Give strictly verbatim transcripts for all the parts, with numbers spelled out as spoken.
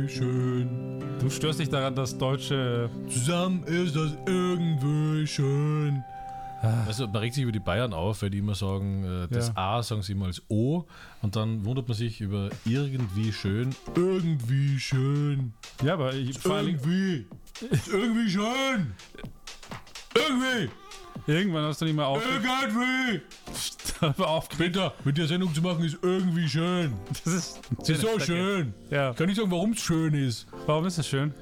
irgendwie schön. Du störst dich daran, dass Deutsche... Zusammen ist das irgendwie schön. Also man regt sich über die Bayern auf, weil die immer sagen, äh, das Ja. A sagen sie immer als O und dann wundert man sich über irgendwie schön. Irgendwie schön. Ja, aber ich, vor allem, Irgendwie. Ist irgendwie schön. Irgendwie. irgendwann hast du nicht mehr auf... Irgendwie. aufgeregt. Peter, mit der Sendung zu machen ist irgendwie schön. Das ist, Es ist so schön. Ja. Ich kann nicht sagen, warum es schön ist. Warum ist das schön?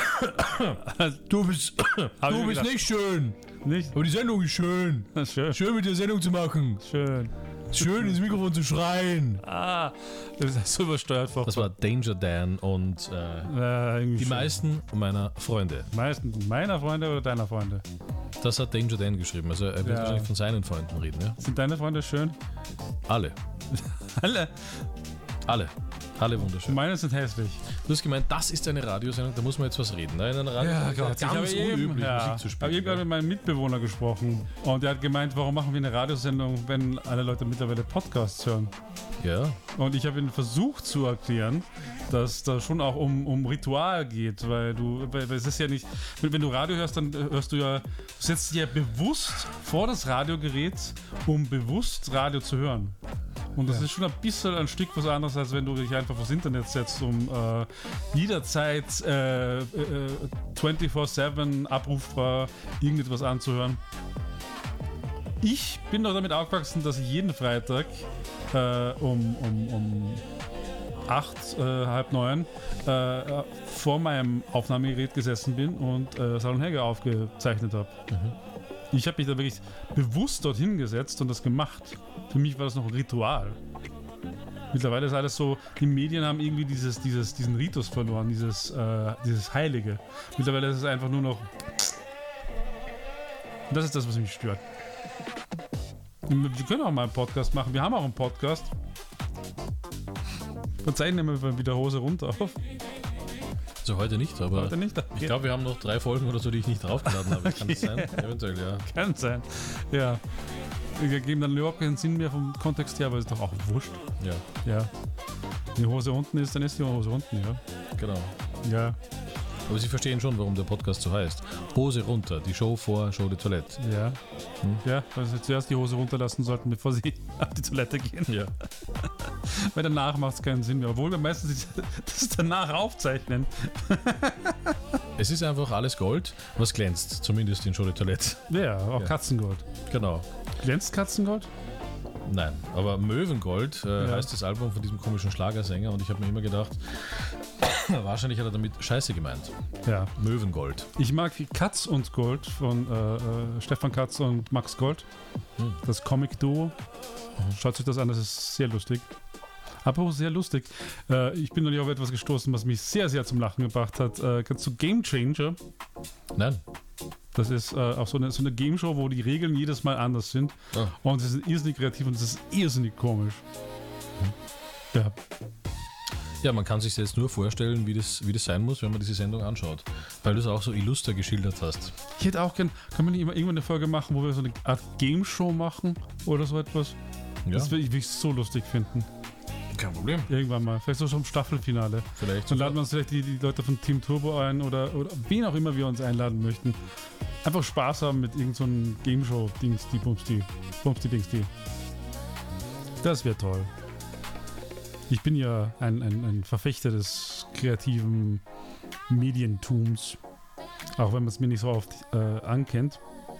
Du bist, Hab ich du mir bist gedacht. nicht schön. Nicht? Aber die Sendung ist schön. Das ist schön. Schön mit der Sendung zu machen. Schön. Schön ins Mikrofon zu schreien. Ah, das ist so übersteuert. Vor. Das war Danger Dan und äh, äh, irgendwie die schön. meisten meiner Freunde. meisten meiner Freunde oder deiner Freunde? Das hat Danger Dan geschrieben. Also er wird Ja. wahrscheinlich von seinen Freunden reden. Ja? Sind deine Freunde schön? Alle. Alle. Alle. Alle wunderschön. Meine sind hässlich. Du hast gemeint, das ist eine Radiosendung, da muss man jetzt was reden. Ne? In einer Radiosendung ist Ich habe ganz eben, unüblich, ja, Musik zu habe spielen. eben gerade mit meinem Mitbewohner gesprochen und der hat gemeint, warum machen wir eine Radiosendung, wenn alle Leute mittlerweile Podcasts hören? Ja, Und ich habe ihn versucht zu erklären, dass da schon auch um, um Ritual geht, weil du, weil, weil es ist ja nicht, wenn wenn du Radio hörst, dann hörst du ja, du setzt dich ja bewusst vor das Radiogerät, um bewusst Radio zu hören. Und das ist schon ein bisschen ein Stück was anderes, als wenn du dich einfach aufs Internet setzt, um äh, jederzeit äh, äh, vierundzwanzig sieben abrufbar irgendetwas anzuhören. Ich bin doch damit aufgewachsen, dass ich jeden Freitag äh, um, um, um acht, äh, halb neun äh, vor meinem Aufnahmegerät gesessen bin und äh, Saul und Helge aufgezeichnet habe. Mhm. Ich habe mich da wirklich bewusst dorthin gesetzt und das gemacht. Für mich war das noch ein Ritual. Mittlerweile ist alles so, die Medien haben irgendwie dieses, dieses, diesen Ritus verloren, dieses, äh, dieses Heilige. Mittlerweile ist es einfach nur noch... Und das ist das, was mich stört. Wir können auch mal einen Podcast machen. Wir haben auch einen Podcast. Verzeihen nehmen wir wieder Hose runter auf. also heute nicht, aber Heute nicht. ich glaube, wir haben noch drei Folgen oder so, die ich nicht draufgeladen habe. Kann das sein? Eventuell, ja. Kann sein. Ja. Wir geben dann überhaupt keinen Sinn mehr vom Kontext her, aber ist doch auch wurscht. Ja, Ja. Wenn die Hose unten ist, dann ist die Hose unten, ja. genau. Ja. Aber Sie verstehen schon, warum der Podcast so heißt. Hose runter, die Show vor Show de Toilette. Ja. Hm? Ja, weil sie zuerst die Hose runterlassen sollten, bevor sie auf die Toilette gehen. Ja. Weil danach macht es keinen Sinn mehr. Obwohl wir meistens das danach aufzeichnen. Es ist einfach alles Gold, was glänzt, zumindest in Show de Toilette. Ja, auch Ja. Katzengold. Genau. Glänzt Katzengold? Nein, aber Möwengold äh, Ja. heißt das Album von diesem komischen Schlagersänger und ich habe mir immer gedacht, wahrscheinlich hat er damit Scheiße gemeint. Ja. Möwengold. Ich mag Katz und Gold von äh, äh, Stefan Katz und Max Gold. Hm. Das Comic-Duo. Schaut euch das an, das ist sehr lustig. Apropos sehr lustig. Äh, ich bin neulich auf etwas gestoßen, was mich sehr, sehr zum Lachen gebracht hat. Äh, kennst du Game Changer? Nein. Das ist äh, auch so eine, so eine Game-Show, wo die Regeln jedes Mal anders sind. Ah. Und sie sind irrsinnig kreativ und es ist irrsinnig komisch. Ja. Ja, man kann sich jetzt nur vorstellen, wie das, wie das sein muss, wenn man diese Sendung anschaut. Weil du es auch so illuster geschildert hast. Ich hätte auch gern, kann man nicht immer irgendwann eine Folge machen, wo wir so eine Art Game-Show machen oder so etwas? Ja, Das würde ich wirklich so lustig finden. kein Problem. Irgendwann mal. Vielleicht so schon im Staffelfinale. Vielleicht. Dann laden wir uns vielleicht die, die Leute von Team Turbo ein oder, oder wen auch immer wir uns einladen möchten. Einfach Spaß haben mit irgendeinem so einem Game-Show-Dings, die Bumsti. Bumsti-Dings, die. Das wäre toll. Ich bin ja ein, ein, ein Verfechter des kreativen Medientums. Auch wenn man es mir nicht so oft äh, ankennt.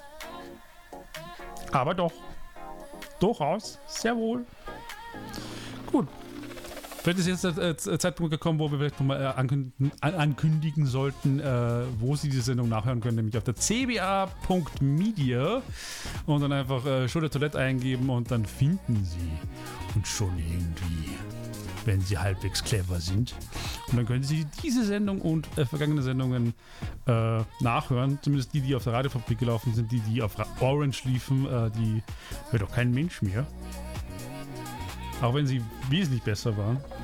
Aber doch. Durchaus. Sehr wohl. Gut. Vielleicht ist jetzt der äh, Zeitpunkt gekommen, wo wir vielleicht nochmal äh, ankündigen, an, ankündigen sollten, äh, wo Sie die Sendung nachhören können, nämlich auf der c b a punkt media und dann einfach äh, Show der Toilette eingeben und dann finden Sie uns schon irgendwie, wenn Sie halbwegs clever sind. Und dann können Sie diese Sendung und äh, vergangene Sendungen äh, nachhören, zumindest die, die auf der Radiofabrik gelaufen sind, die, die auf Orange liefen, äh, die hört auch kein Mensch mehr. Auch wenn sie wesentlich besser waren.